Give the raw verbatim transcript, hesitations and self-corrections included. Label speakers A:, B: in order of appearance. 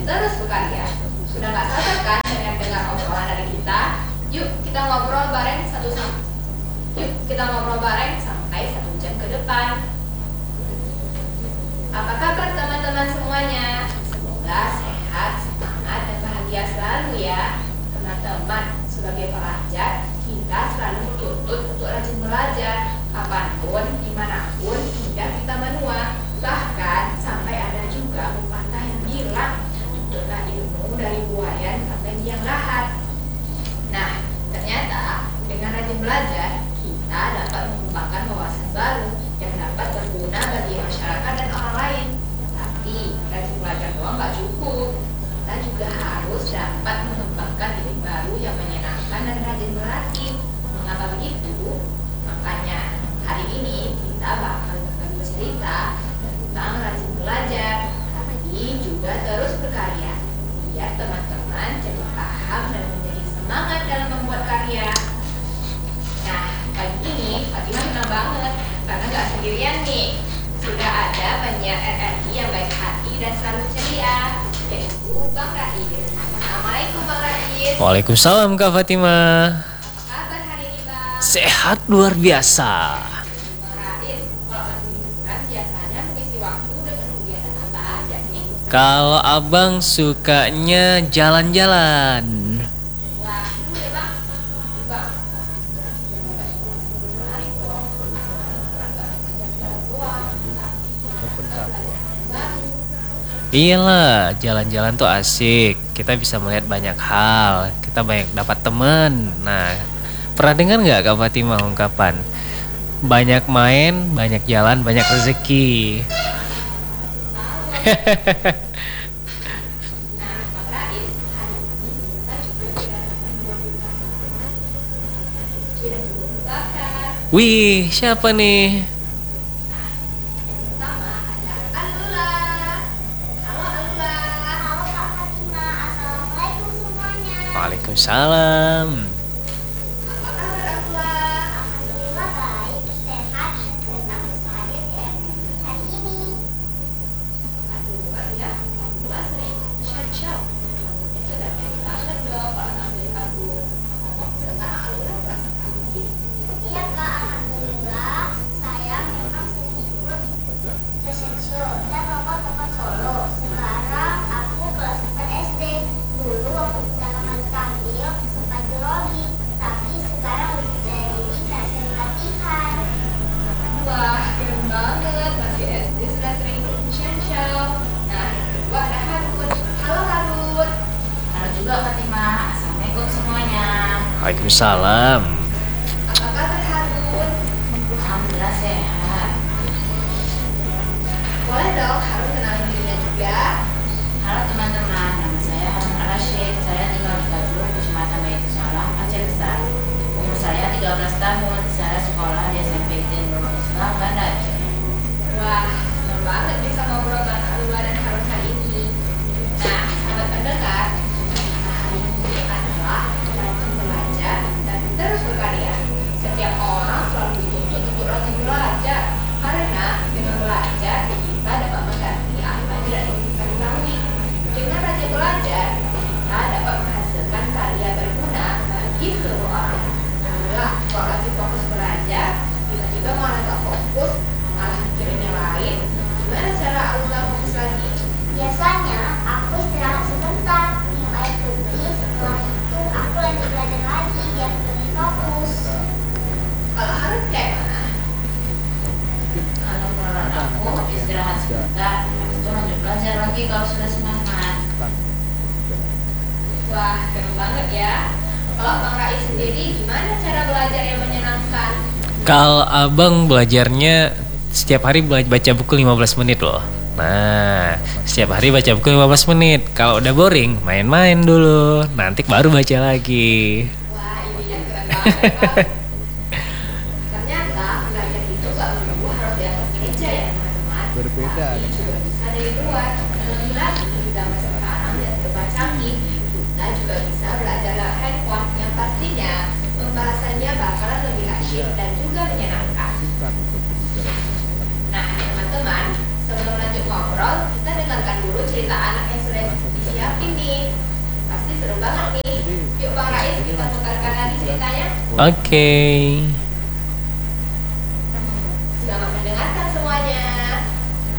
A: terus berkarya. Sudah nggak sabar kan dengan dengar obrolan dari kita? Yuk kita ngobrol bareng satu sama. Yuk kita ngobrol bareng sampai satu jam ke depan. Apa kabar teman-teman semuanya? Semoga sehat, semangat, dan bahagia selalu ya. Teman-teman, sebagai pelajar, kita selalu dituntut untuk rajin belajar, kapanpun, dimanapun, hingga kita menua. Bahkan sampai ada juga pepatah yang bilang, tuntutlah ilmu dari buayan sampai biang lahat. Nah, ternyata dengan rajin belajar, kita dapat mengembangkan wawasan baru yang dapat berguna bagi masyarakat dan orang lain. Tapi rajin belajar doang nggak cukup. Kita juga harus dapat mengembangkan ide baru yang menyenangkan dan rajin berlatih. Mengapa begitu? Makanya hari ini kita bakal berbagi cerita tentang rajin belajar, tapi juga terus berkarya. Biar teman-teman jadi paham dan menjadi semangat dalam membuat karya. Nah, kali ini Fatimah senang banget karena gak sendirian nih. Sudah ada penyiar R R I yang baik hati dan selalu ceria, yaitu Bang Rais. Assalamualaikum Bang Rais.
B: Waalaikumsalam Kak Fatimah.
A: Apa kabar hari ini Bang?
B: Sehat luar biasa.
A: Bang Rais, kalau lagi liburan biasanya mengisi waktu dengan kegiatan apa aja nih?
B: Kalau abang sukanya jalan-jalan.
A: Wah, itu ya Bang. Tapi Bang,
B: Iyalah, jalan-jalan tuh asik. Kita bisa melihat banyak hal. Kita banyak dapat teman. Nah, pernah dengar nggak Kak Fatimah ungkapan banyak main, banyak jalan, banyak rezeki?
A: nah Bang Rais, hari ini kita juga kedatangan dua bintang suci dan juga berbakat.
B: Wih, siapa nih?
A: Yang pertama ada Alula. Halo Alula.
C: Halo Kak Fatimah, Assalamualaikum semuanya.
B: Waalaikumsalam.
A: Apa kabar Alula?
C: Alhamdulillah baik, sehat, dan senang bisa hadir di R R I hari ini.
A: Aduh baru ya, Alula sering show-show. Ya sudah nyari banget dong kalau ngambil lagu. Ngomong sekarang Alula kelas berapa sih?
C: Iya Kak, Alhamdulillah saya memang sering ikut fashion show dan lomba-lomba solo. Sekarang aku kelas empat S D. Dulu waktu pertama kali tampil sempat grogi, tapi sekarang lebih percaya diri dan sering latihan.
A: Wah, keren banget. Masih S D sudah sering ikut fashion show. Nah, yang kedua ada Harun. Halo Harun.
D: Halo juga Fatimah, Assalamualaikum semuanya.
B: Waalaikumsalam.
A: Apa kabar Harun?
D: Alhamdulillah sehat.
A: Boleh dong Harun kenalin dirinya juga.
D: Halo teman-teman, nama saya Harun Ar-Rasyid. Saya tinggal di Gajul, Kecamatan Baitussalam, Aceh Besar. Umur saya tiga belas tahun. Saya sekolah di S M P Ibtidai Nurul Islam, Banda Aceh.
A: Wah, senang banget bisa ngobrol bareng Alula dan Harun hari ini. Nah, sahabat pendengar, nah, hari ini adalah rajin belajar dan terus berkarya. Setiap orang selalu dituntut untuk rajin belajar, karena dengan belajar kita dapat mengganti apa yang tidak ingin kita ketahui. Dengan rajin belajar, kita dapat menghasilkan karya berguna bagi seluruh orang. Alhamdulillah, kalau lagi fokus belajar, tiba-tiba malah gak fokus, malah mikirin yang lain. Gimana cara Alula fokus lagi?
C: Biasanya aku istirahat sebentar, minum air putih. Setelah itu aku lanjut belajar lagi biar lebih fokus.
A: Kalau Harun kayak mana?
D: Kalau menurut aku, istirahat sebentar, habis itu lanjut belajar lagi kalau sudah semangat.
A: Wah, keren banget ya. Kalau Bang Rais sendiri, gimana cara belajar yang menyenangkan?
B: Kalau abang belajarnya setiap hari bela- baca buku lima belas menit loh. Nah, setiap hari baca buku lima belas menit. Kalau udah boring, main-main dulu. Nanti baru baca lagi.
A: Wah, ininya keren banget, Bang. Ternyata belajar itu gak melulu harus di atas meja ya, teman-teman.
E: Berbeda
A: Tapi juga bisa dari luar. Dan lebih lagi di zaman sekarang yang serba canggih, kita juga bisa belajar lewat handphone yang pastinya pembahasannya bakalan lebih asyik dan juga menyenangkan.
E: bukan untuk berbicara dengan orang.
A: Nah, teman-teman, sebelum lanjut ngobrol, kita dengarkan dulu cerita anak yang sudah disiapkan siapin nih. Pasti seru banget nih. Yuk Bang Rais, kita putarkan lagi ceritanya.
B: Oke.